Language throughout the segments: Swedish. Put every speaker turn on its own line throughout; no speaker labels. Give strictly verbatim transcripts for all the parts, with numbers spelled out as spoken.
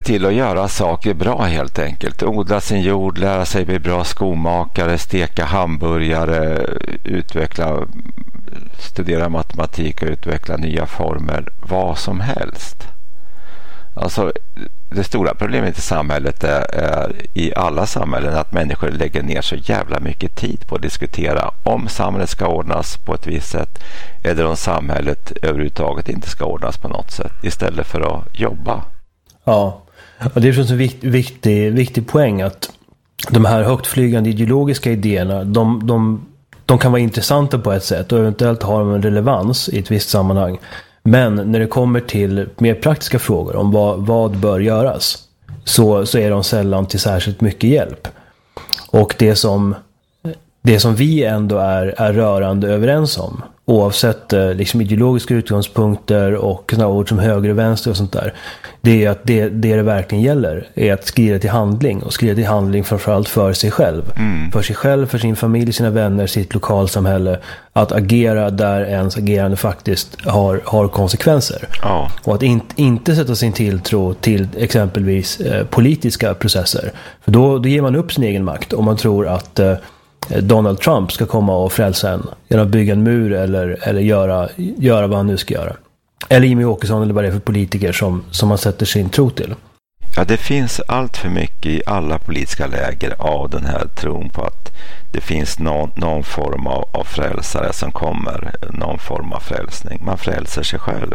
till att göra saker bra helt enkelt. Odla sin jord, lära sig bli bra skomakare, steka hamburgare, utveckla, studera matematik och utveckla nya former, vad som helst. Alltså det stora problemet i samhället är, är i alla samhällen att människor lägger ner så jävla mycket tid på att diskutera om samhället ska ordnas på ett visst sätt eller om samhället överhuvudtaget inte ska ordnas på något sätt istället för att jobba.
Ja, och det är så en viktig, viktig, viktig poäng att de här högtflygande ideologiska idéerna, de, de, de kan vara intressanta på ett sätt och eventuellt har de en relevans i ett visst sammanhang. Men när det kommer till mer praktiska frågor om vad, vad bör göras så, så är de sällan till särskilt mycket hjälp. Och det som, det som vi ändå är, är rörande överens om, oavsett liksom ideologiska utgångspunkter och sådana ord som höger och vänster och sånt där, det är att det, det det verkligen gäller är att skrida till handling, och skrida till handling framförallt för sig själv. Mm. För sig själv, för sin familj, sina vänner, sitt lokalsamhälle. Att agera där ens agerande faktiskt har, har konsekvenser. Oh. Och att in, inte sätta sin tilltro till exempelvis eh, politiska processer. För då, då ger man upp sin egen makt om man tror att eh, Donald Trump ska komma och frälsa en genom att bygga en mur eller, eller göra, göra vad han nu ska göra. Eller Jimmy Åkesson eller vad det är för politiker som, som man sätter sin tro till.
Ja, det finns allt för mycket i alla politiska läger av den här tron på att det finns någon, någon form av, av frälsare som kommer, någon form av frälsning. Man frälser sig själv.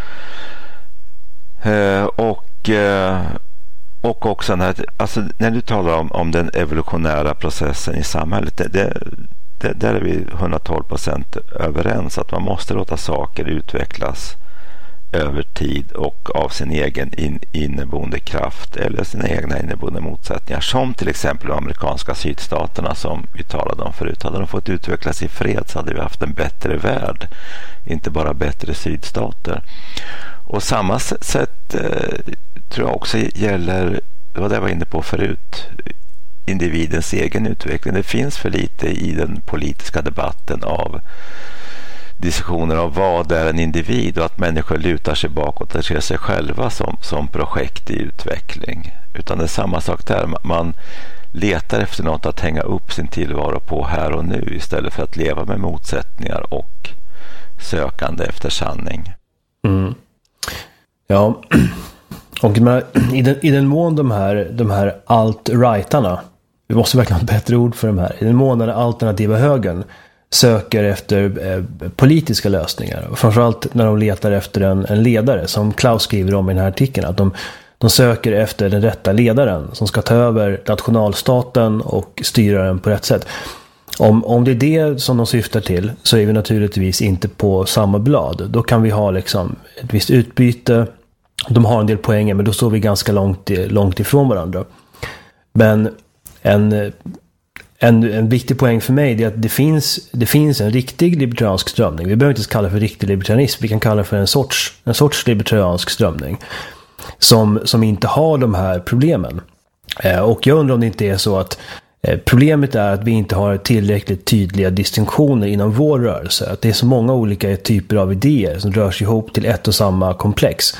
Eh, och... Eh, Och också när, alltså när du talar om, om den evolutionära processen i samhället, det, det, det, där är vi hundratolv procent överens att man måste låta saker utvecklas över tid och av sin egen in, inneboende kraft eller sina egna inneboende motsättningar. Som till exempel de amerikanska sydstaterna som vi talade om förut. Hade de fått utvecklas i fred så hade vi haft en bättre värld, inte bara bättre sydstater. Och samma sätt eh, tror jag också gäller, vad jag var inne på förut, individens egen utveckling. Det finns för lite i den politiska debatten av diskussioner om vad är en individ och att människor lutar sig bakåt och ser sig själva som, som projekt i utveckling. Utan det är samma sak där. Man letar efter något att hänga upp sin tillvaro på här och nu istället för att leva med motsättningar och sökande efter sanning.
Mm. Ja, och i den, i den mån de här, de här alt-rightarna, vi måste verkligen ha ett bättre ord för de här, i den mån den alternativa högern söker efter eh, politiska lösningar, och framförallt när de letar efter en, en ledare, som Klaus skriver om i den här artikeln, att de, de söker efter den rätta ledaren som ska ta över nationalstaten och styra den på rätt sätt. Om, om det är det som de syftar till så är vi naturligtvis inte på samma blad. Då kan vi ha liksom ett visst utbyte. De har en del poänger, men då står vi ganska långt, långt ifrån varandra. Men en, en, en viktig poäng för mig är att det finns, det finns en riktig libertariansk strömning. Vi behöver inte kalla det för riktig libertarianism. Vi kan kalla det för en sorts, en sorts libertariansk strömning som, som inte har de här problemen. Och jag undrar om det inte är så att problemet är att vi inte har tillräckligt tydliga distinktioner inom vår rörelse. Att det är så många olika typer av idéer som rör sig ihop till ett och samma komplex.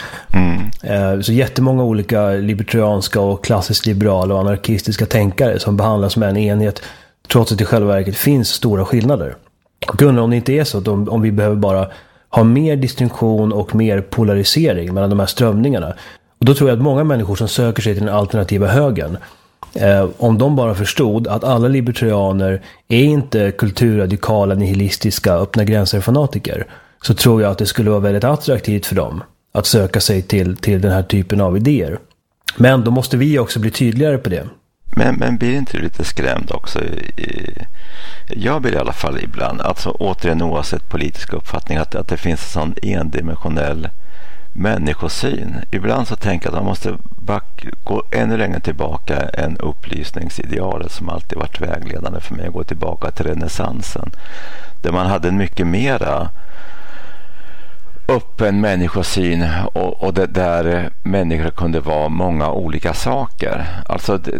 Mm. Så jättemånga olika libertarianska och klassiskt liberala och anarkistiska tänkare som behandlas som en enhet, trots att det i själva verket finns stora skillnader. Och undrar om det inte är så att om, om vi behöver bara ha mer distinktion och mer polarisering mellan de här strömningarna. Och då tror jag att många människor som söker sig till den alternativa högern, Eh, om de bara förstod att alla libertarianer är inte kulturradikala, nihilistiska, öppna gränser fanatiker, så tror jag att det skulle vara väldigt attraktivt för dem att söka sig till, till den här typen av idéer. Men då måste vi också bli tydligare på det.
Men, men blir inte du lite skrämd också? Jag blir i alla fall ibland, alltså återigen oavsett politisk uppfattning, att, att det finns en sån endimensionell människosyn. Ibland så tänker jag att man måste back, gå ännu längre tillbaka än upplysningsidealet som alltid varit vägledande för mig, gå tillbaka till renässansen där man hade en mycket mera öppen människosyn och, och det där människor kunde vara många olika saker. Alltså det,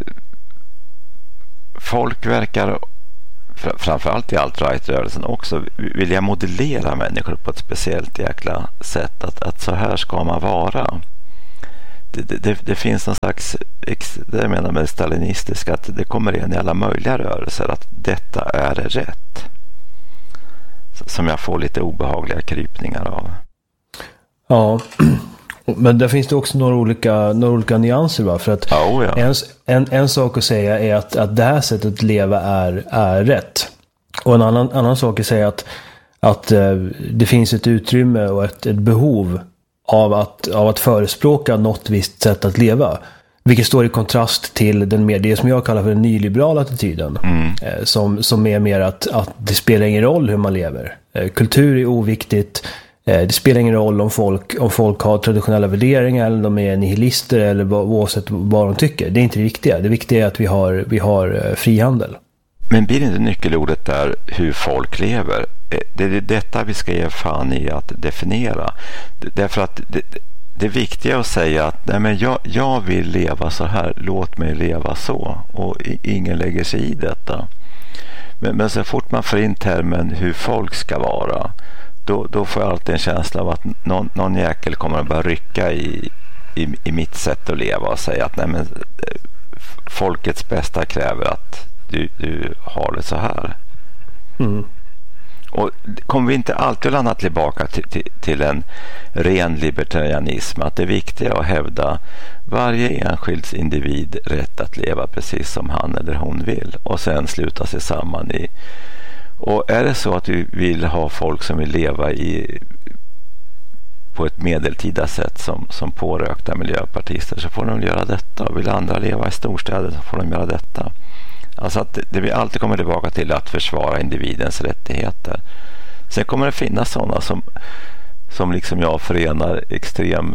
folk verkar framförallt i alt-right-rörelsen också vilja modellera människor på ett speciellt jäkla sätt, att, att så här ska man vara. det, det, det finns någon slags, det jag menar med stalinistisk, att det kommer in i alla möjliga rörelser att detta är rätt. Som jag får lite obehagliga krypningar av.
Ja, men där finns det också några olika, några olika nyanser, va? För att
oh, ja.
en, en, en sak att säga är att, att det här sättet att leva är, är rätt. Och en annan, annan sak att säga att, att uh, det finns ett utrymme och ett, ett behov av att, av att förespråka något visst sätt att leva. Vilket står i kontrast till den mer, det som jag kallar för den nyliberala attityden. Mm. Eh, som, som är mer att, att det spelar ingen roll hur man lever. Eh, kultur är oviktigt. Eh, det spelar ingen roll om folk, om folk har traditionella värderingar eller de är nihilister eller vad, oavsett vad de tycker. Det är inte det viktiga. Det viktiga är att vi har, vi har eh, frihandel.
Men blir inte nyckelordet där hur folk lever? Det är detta vi ska ge fan i att definiera. Därför att det, det viktiga är att säga att nej, men jag, jag vill leva så här, låt mig leva så. Och ingen lägger sig i detta. Men, men så fort man får in termen hur folk ska vara, då, då får jag alltid en känsla av att någon, någon jäkel kommer att börja rycka i, i, i mitt sätt att leva och säga att nej, men, folkets bästa kräver att du, du har det så här. Mm. Och kommer vi inte alltid landa tillbaka till, till, till en ren libertarianism, att det är viktigt att hävda varje enskild individ rätt att leva precis som han eller hon vill och sen sluta sig samman i. Och är det så att vi vill ha folk som vill leva i på ett medeltida sätt som, som pårökta miljöpartister, så får de göra detta. Och vill andra leva i storstäder, så får de göra detta. Alltså att det vi alltid kommer tillbaka till att försvara individens rättigheter. Sen kommer det finnas sådana som, som liksom jag förenar extrem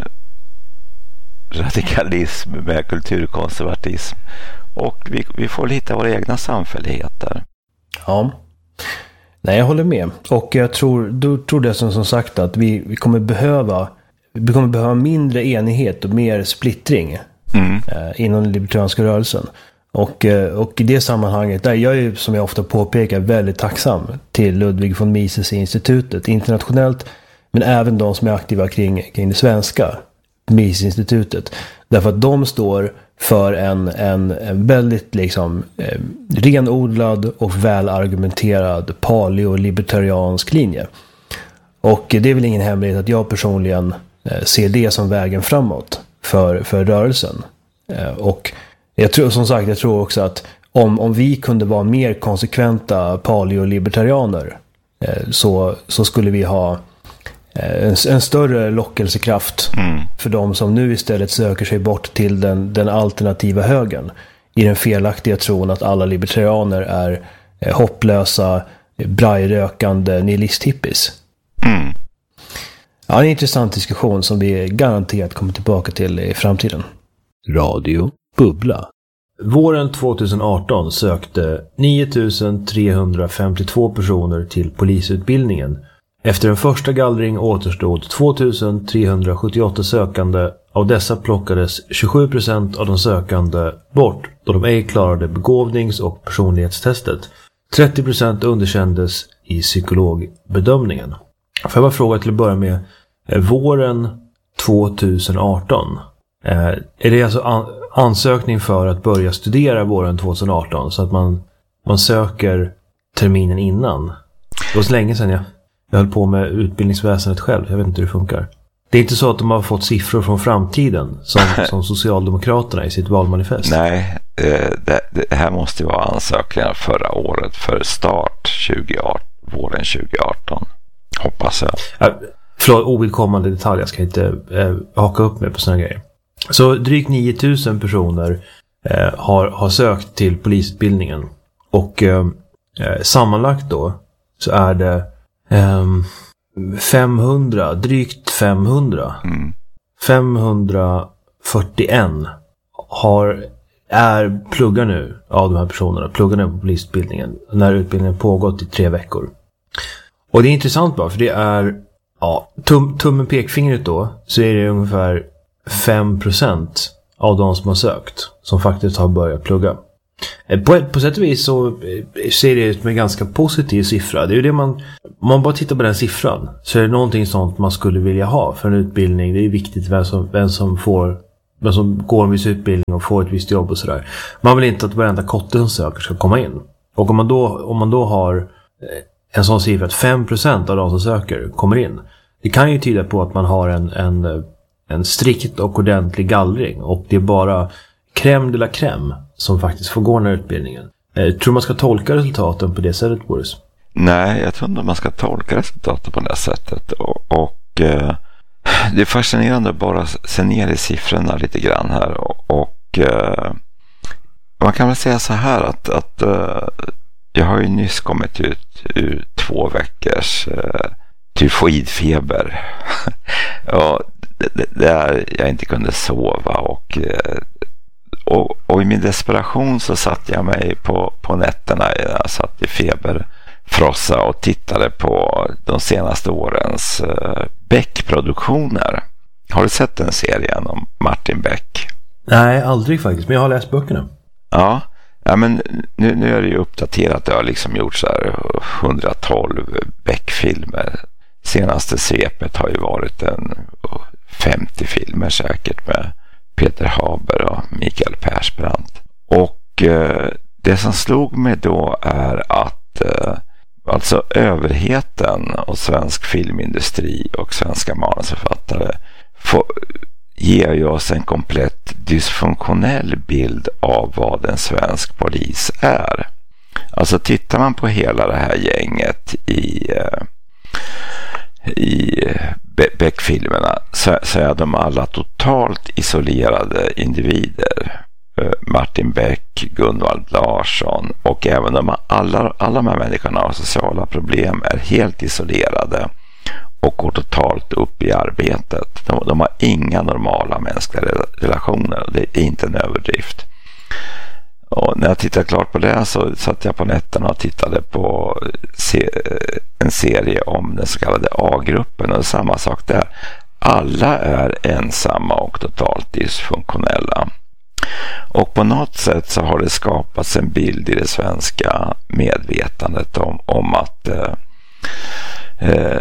radikalism med kulturkonservatism. Och vi, vi får hitta våra egna samfälligheter.
Ja, nej, jag håller med. Och jag tror, då tror det som, som sagt att vi, vi kommer behöva vi kommer behöva mindre enighet och mer splittring mm. eh, inom den libertarianska rörelsen. Och, och i det sammanhanget, där jag är, som jag ofta påpekar, väldigt tacksam till Ludwig von Mises-institutet internationellt, men även de som är aktiva kring, kring det svenska Mises-institutet. Därför att de står för en, en, en väldigt liksom, eh, renodlad och välargumenterad paleo-libertariansk linje. Och det är väl ingen hemlighet att jag personligen eh, ser det som vägen framåt för, för rörelsen. Eh, och Jag tror, som sagt, jag tror också att om, om vi kunde vara mer konsekventa paleo-libertarianer eh, så, så skulle vi ha eh, en, en större lockelsekraft mm. för de som nu istället söker sig bort till den, den alternativa högern i den felaktiga tron att alla libertarianer är eh, hopplösa, brajrökande nihilist-hippies. Mm. Ja, en intressant diskussion som vi garanterat kommer tillbaka till i framtiden. Radio Bubbla. Våren tjugoarton sökte nio tusen trehundrafemtiotvå personer till polisutbildningen. Efter en första gallring återstod två tusen trehundrasjuttioåtta sökande. Av dessa plockades tjugosju procent av de sökande bort då de ej klarade begåvnings- och personlighetstestet. trettio procent underkändes i psykologbedömningen. Får jag bara fråga till att börja med, våren tjugoarton, är det alltså an- ansökning för att börja studera våren tjugoarton, så att man, man söker terminen innan? Det var så länge sedan jag, jag höll på med utbildningsväsendet själv, jag vet inte hur det funkar. Det är inte så att de har fått siffror från framtiden som, som Socialdemokraterna i sitt valmanifest?
Nej, det, det här måste vara ansökningar förra året för start tjugoarton, våren tjugoarton, hoppas jag.
Äh, förlåt, ovidkommande detaljer, jag ska inte äh, haka upp mig på såna grejer. Så drygt nio tusen personer eh, har, har sökt till polisutbildningen. Och eh, sammanlagt då så är det eh, femhundra, drygt femhundra. Mm. femhundrafyrtioen har, är pluggar nu av de här personerna. Pluggar nu på polisutbildningen. När utbildningen pågått i tre veckor. Och det är intressant bara, för det är ja, tum, tummen pekfingret då, så är det ungefär fem procent av de som har sökt som faktiskt har börjat plugga. På, på sätt och vis så ser det ut med en ganska positiv siffra. Det är ju det man, om man bara tittar på den siffran, så är det någonting sånt man skulle vilja ha för en utbildning. Det är viktigt vem som, vem som får men som går en viss utbildning och får ett visst jobb och sådär. Man vill inte att varenda kotte som söker ska komma in. Och om man då, om man då har en sån siffra att fem procent av de som söker kommer in. Det kan ju tyda på att man har en, en, en strikt och ordentlig gallring. Och det är bara crème de la crème som faktiskt får gå den här utbildningen. Eh, tror man ska tolka resultaten på det sättet, Boris?
Nej, jag tror inte man ska tolka resultaten på det sättet. Och, och eh, det är fascinerande att bara se ner i siffrorna lite grann här. Och, och eh, man kan väl säga så här att, att eh, jag har ju nyss kommit ut ur två veckors eh, tyfoidfeber. Och där jag inte kunde sova och, och, och i min desperation så satt jag mig på, på nätterna, jag satt i feberfrossa och tittade på de senaste årens uh, Beck-produktioner. Har du sett den serien om Martin Beck?
Nej, aldrig faktiskt, men jag har läst böckerna.
Ja, ja men nu, nu är det ju uppdaterat. Det har liksom gjort så här hundratolv Beck-filmer. Senaste svepet har ju varit en femtio filmer säkert med Peter Haber och Mikael Persbrandt. Och eh, det som slog mig då är att eh, alltså överheten och svensk filmindustri och svenska manusförfattare får, ger ju oss en komplett dysfunktionell bild av vad en svensk polis är. Alltså tittar man på hela det här gänget i eh, i Beck-filmerna så, så är de alla totalt isolerade individer. Martin Beck, Gunvald Larsson och även de, alla, alla de här människorna har sociala problem, är helt isolerade och går totalt upp i arbetet. De, de har inga normala mänskliga relationer och det är inte en överdrift. Och när jag tittade klart på det så satt jag på nätterna och tittade på se, en serie om den så kallade A-gruppen och samma sak där. Alla är ensamma och totalt dysfunktionella. Och på något sätt så har det skapats en bild i det svenska medvetandet om, om att eh, eh,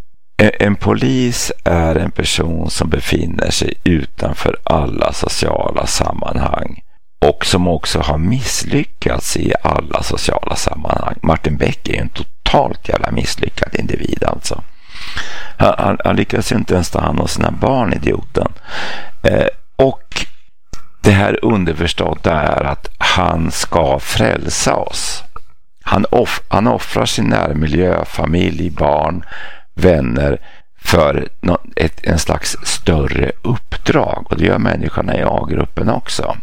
en polis är en person som befinner sig utanför alla sociala sammanhang. Och som också har misslyckats i alla sociala sammanhang. Martin Beck är en totalt jävla misslyckad individ alltså. Han, han, han lyckas ju inte ens ta hand om sina barn, idioten. Eh, och det här underförstådda är att han ska frälsa oss. Han, off, han offrar sin närmiljö, familj, barn, vänner för no, ett, en slags större uppdrag. Och det gör människorna i A-gruppen också.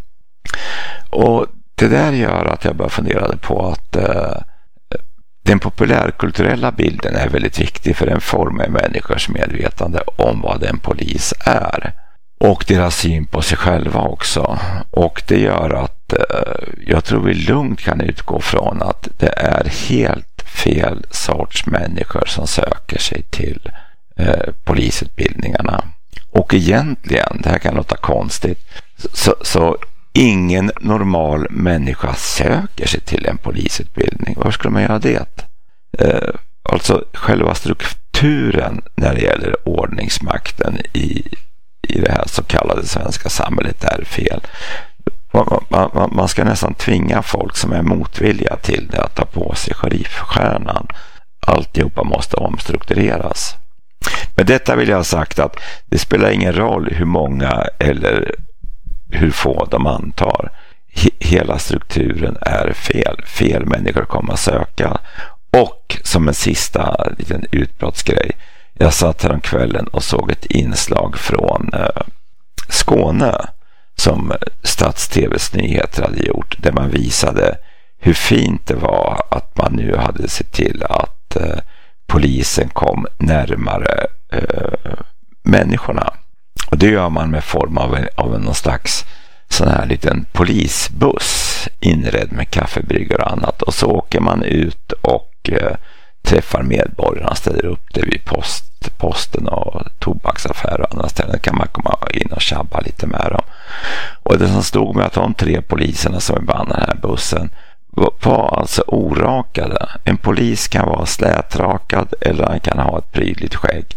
Och det där gör att jag bara funderade på att eh, den populärkulturella bilden är väldigt viktig för den formar människors medvetande om vad en polis är och deras syn på sig själva också. Och det gör att eh, jag tror vi lugnt kan utgå från att det är helt fel sorts människor som söker sig till eh, polisutbildningarna. Och egentligen, det här kan låta konstigt, så, så ingen normal människa söker sig till en polisutbildning. Varför skulle man göra det? Eh, alltså själva strukturen när det gäller ordningsmakten i, i det här så kallade svenska samhället är fel. Man, man, man ska nästan tvinga folk som är motvilliga till det att ta på sig sheriffstjärnan. Alltihopa måste omstruktureras. Med detta vill jag ha sagt att det spelar ingen roll hur många eller hur få de antar. Hela strukturen är fel. Fel människor kommer att söka. Och som en sista liten utbrottsgrej. Jag satt här om kvällen och såg ett inslag från eh, Skåne som Stats-TV:s nyheter hade gjort. Där man visade hur fint det var att man nu hade sett till att eh, polisen kom närmare eh, människorna. Och det gör man med form av, en, av en någon slags sån här liten polisbuss inredd med kaffebryggor och annat. Och så åker man ut och eh, träffar medborgarna, ställer upp det vid post, posten och tobaksaffärer och andra ställen. Kan man komma in och tjabba lite med dem. Och det som stod med att de tre poliserna som är band den här bussen var, var alltså orakade. En polis kan vara slätrakad eller han kan ha ett prydligt skägg.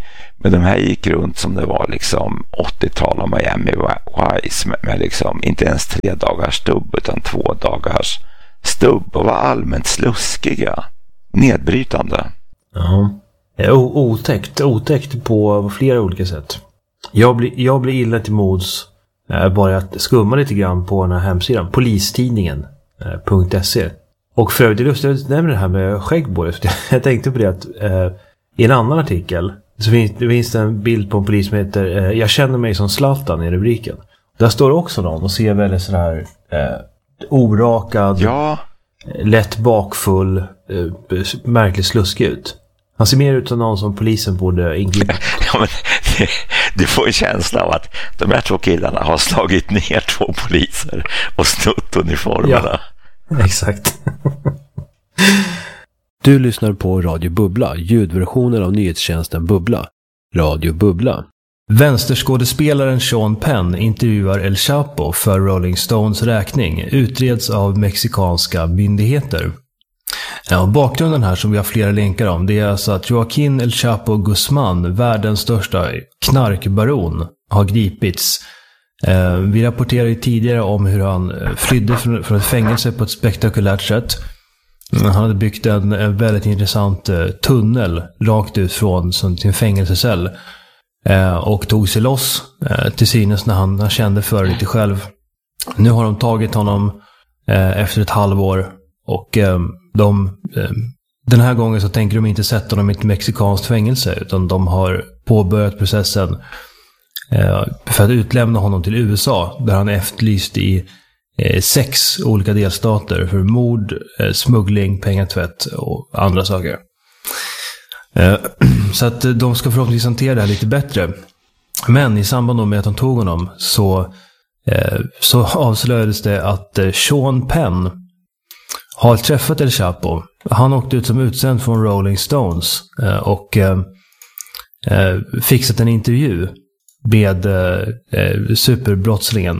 Men de här gick runt som det var liksom åttiotal av Miami Vice med, med liksom inte ens tre dagars stubb utan två dagars stubb och var allmänt sluskiga. Nedbrytande.
Ja. O- otäckt. Otäckt på flera olika sätt. Jag blir, jag blir illa till mods eh, bara att skumma lite grann på den här hemsidan. Polistidningen eh, .se. Och för övrigt, det är lustigt att nämna det här med skäggborg. Jag tänkte på det att eh, i en annan artikel så finns det finns en bild på en polis som heter eh, jag känner mig som Zlatan i rubriken. Där står det också någon och ser väldigt sådär eh, orakad,
ja.
lätt bakfull, eh, märkligt sluskig ut. Han ser mer ut som någon som polisen borde ingripa.
Ja, men det, du får en känsla av att de här två killarna har slagit ner två poliser och snutt uniformerna.
Ja, exakt. Du lyssnar på Radio Bubbla, ljudversionen av nyhetstjänsten Bubbla. Radio Bubbla. Vänsterskådespelaren Sean Penn intervjuar El Chapo för Rolling Stones räkning, utreds av mexikanska myndigheter. Ja, bakgrunden här som vi har flera länkar om, det är alltså att Joaquin El Chapo Guzman, världens största knarkbaron, har gripits. Eh, vi rapporterade ju tidigare om hur han flydde från, från ett fängelse på ett spektakulärt sätt. Han hade byggt en, en väldigt intressant eh, tunnel rakt ut från sin fängelsecell eh, och tog sig loss eh, till synes när han, han kände för lite själv. Nu har de tagit honom eh, efter ett halvår och eh, de, eh, den här gången så tänker de inte sätta honom i ett mexikanskt fängelse utan de har påbörjat processen eh, för att utlämna honom till U S A där han är efterlyst i eh, sex olika delstater för mord, eh, smuggling, pengatvätt och andra saker. Eh, så att de ska förhoppningsvis hantera det här lite bättre. Men i samband med att de tog honom så, eh, så avslöjades det att eh, Sean Penn har träffat El Chapo. Han åkte ut som utsänd från Rolling Stones eh, och eh, eh, fixat en intervju med eh, superbrottslingen.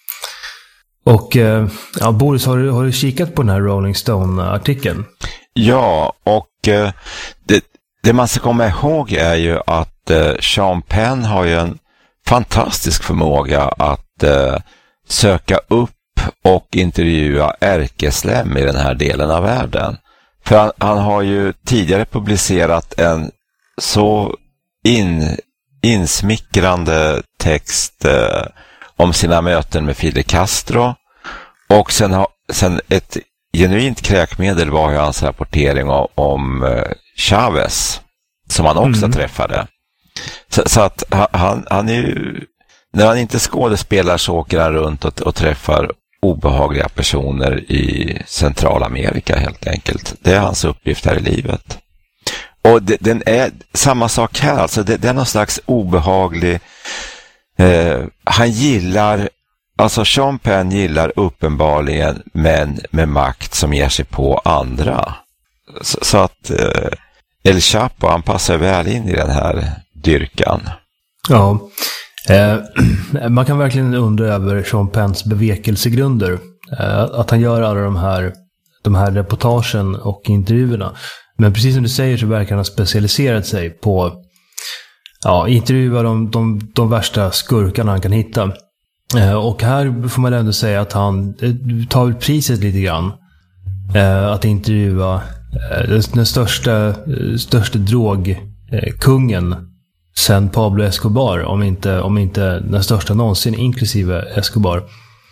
Och eh, ja, Boris, har du, har du kikat på den här Rolling Stone-artikeln?
Ja, och eh, det, det man ska komma ihåg är ju att eh, Sean Penn har ju en fantastisk förmåga att eh, söka upp och intervjua ärkeslem i den här delen av världen. För han, han har ju tidigare publicerat en så in, insmickrande text eh, om sina möten med Fidel Castro och sen, ha, sen ett genuint kräkmedel var ju hans rapportering om, om eh, Chavez som han också mm. träffade. Så, så att han, han är ju, när han inte skådespelar så åker han runt och, och träffar obehagliga personer i Centralamerika helt enkelt. Det är hans uppgift här i livet. Och det, den är samma sak här, alltså det, det är någon slags obehaglig eh, han gillar, alltså Sean Penn gillar uppenbarligen män med makt som ger sig på andra. Så, så att eh, El Chapo, han passar väl in i den här dyrkan.
Ja, eh, man kan verkligen undra över Sean Penns bevekelsegrunder. Eh, att han gör alla de här, de här reportagen och intervjuerna. Men precis som du säger så verkar han ha specialiserat sig på ja, intervjua de, de, de värsta skurkarna han kan hitta. Eh, och här får man ändå säga att han eh, tar priset lite grann. Eh, att intervjua eh, den största, eh, största drogkungen eh, sen Pablo Escobar, om inte, om inte den största någonsin, inklusive Escobar.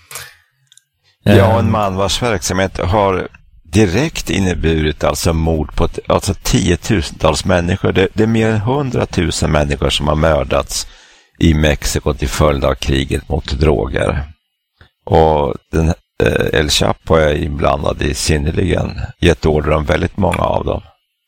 Eh,
ja, en man vars verksamhet har direkt inneburit alltså mord på alltså tiotusentals människor. Det, det är mer än hundratusen människor som har mördats i Mexiko till följd av kriget mot droger. Och den, eh, El Chapo är inblandad i synnerligen gett order om väldigt många av dem.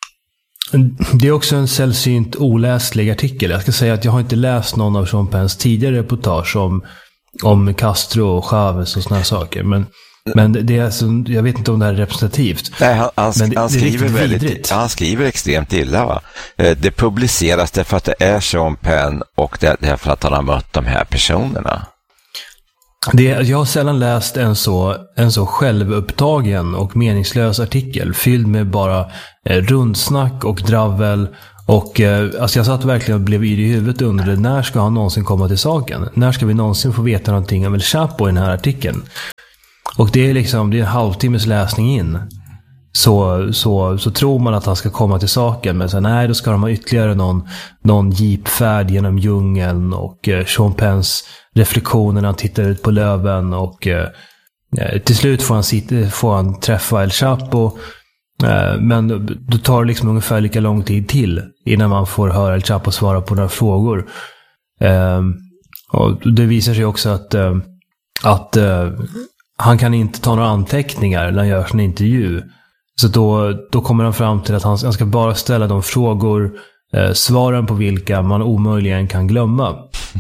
Det är också en sällsynt oläslig artikel. Jag ska säga att jag har inte läst någon av Sean Penns tidigare reportage om, om Castro och Chavez och såna här saker. Men Men det är alltså, jag vet inte om det här är representativt.
Nej, han, han,
men det,
han, skriver
det
väldigt, han skriver extremt illa. Va? Det publiceras därför att det är Sean Penn och det är för att han har mött de här personerna.
Det, jag har sällan läst en så, en så självupptagen och meningslös artikel fylld med bara eh, rundsnack och dravel Och eh, alltså jag satt verkligen och blev yr i huvudet och undrade, när ska han någonsin komma till saken? När ska vi någonsin få veta någonting om El Chapo i den här artikeln? Och det är liksom, det är en halvtimmes läsning in. Så, så, så tror man att han ska komma till saken. Men sen nej, då ska de ha ytterligare någon, någon jeepfärd genom djungeln. Och eh, Sean Penns reflektioner när han tittar ut på löven. Och eh, till slut får han, sitta, får han träffa El Chapo. Eh, men då tar det liksom ungefär lika lång tid till innan man får höra El Chapo svara på några frågor. Eh, och det visar sig också att, eh, att eh, han kan inte ta några anteckningar när han gör sin intervju. Så då, då kommer han fram till att han, han ska bara ställa de frågor, eh, svaren på vilka man omöjligen kan glömma.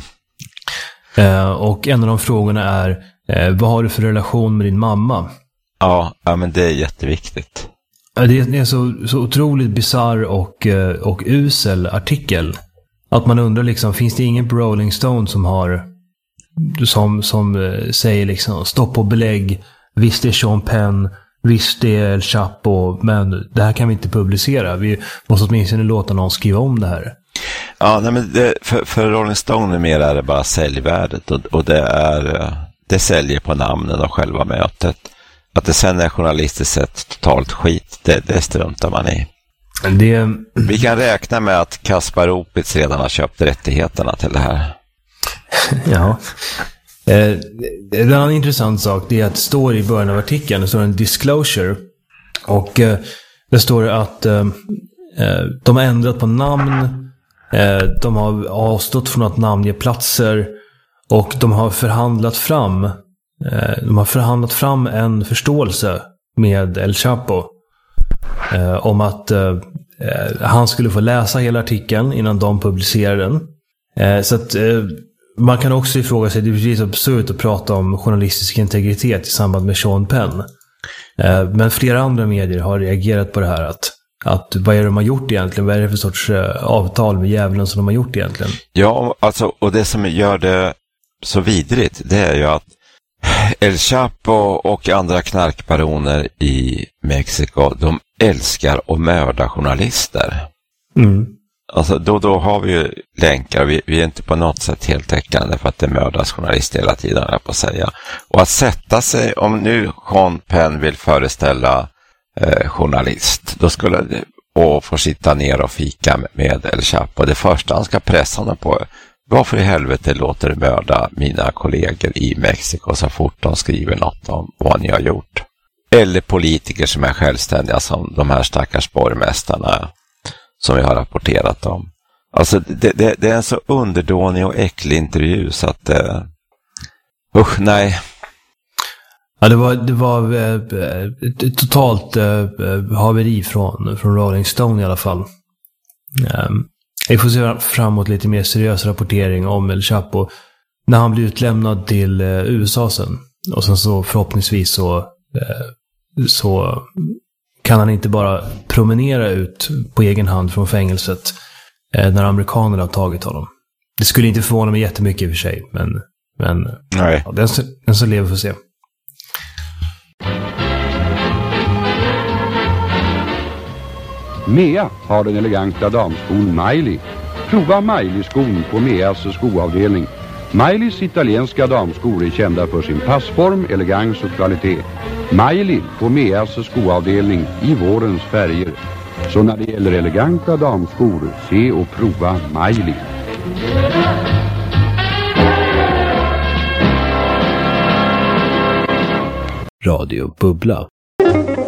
Eh, och en av de frågorna är, eh, vad har du för relation med din mamma?
Ja, ja men det är jätteviktigt.
Det är, det är så, så otroligt bizarr och, eh, och usel artikel. Att man undrar liksom, finns det ingen på Rolling Stone som har som, som eh, säger liksom, stopp och belägg, visst är Sean Penn, visst det är El Chapo, men det här kan vi inte publicera. Vi måste åtminstone låta någon skriva om det här.
Ja, nej, men det, för, för Rolling Stone mer är det bara säljvärdet och, och det är det säljer på namnen av själva mötet. Att det sen är journalistiskt sett totalt skit, det, det struntar man i.
Det...
Vi kan räkna med att Kaspar Opitz redan har köpt rättigheterna till det här.
Ja. Eh, en annan intressant sak det är att det står i början av artikeln, det står en disclosure. Och eh, det står att eh, de har ändrat på namn, eh, de har avstått från att namnge platser och de har förhandlat fram eh, de har förhandlat fram en förståelse med El Chapo eh, om att eh, han skulle få läsa hela artikeln innan de publicerar den. Eh, så att eh, man kan också ifråga sig, det är precis absurt att prata om journalistisk integritet i samband med Sean Penn. Eh, men flera andra medier har reagerat på det här. Att, att vad är det de har gjort egentligen? Vad är det för sorts eh, avtal med djävulen som de har gjort egentligen?
Ja, alltså, och det som gör det så vidrigt, det är ju att El Chapo och andra knarkbaroner i Mexiko, de älskar att mörda journalister.
Mm.
Alltså då, då har vi ju länkar, vi, vi är inte på något sätt heltäckande för att det mördas journalister hela tiden, jag på att säga. Och att sätta sig, om nu Sean Penn vill föreställa eh, journalist, då skulle det, och få sitta ner och fika med El Chapo. Det första han ska pressa honom på, varför i helvete låter du mörda mina kollegor i Mexiko så fort de skriver något om vad ni har gjort? Eller politiker som är självständiga som de här stackars borgmästarna som vi har rapporterat om. Alltså det, det, det är en så underdånig och äcklig intervju så att eh, usch, nej.
Ja, det var, det var eh, ett totalt eh, haveri från, från Rolling Stone i alla fall. Um, jag får se framåt lite mer seriös rapportering om El Chapo när han blir utlämnad till eh, U S A sen. Och sen så förhoppningsvis så eh, så kan han inte bara promenera ut på egen hand från fängelset eh, när amerikanerna har tagit honom. Det skulle inte förvåna mig jättemycket i och för sig, men, men
nej.
Ja, den, den som lever får se.
Mea har den eleganta damskon Miley. Prova Miley-skon på Meas skoavdelning. Mileys italienska damskor är kända för sin passform, elegans och kvalitet. Miley på Meas skoavdelning i vårens färger. Så när det gäller eleganta damskor, se och prova Miley.
Radio Bubbla.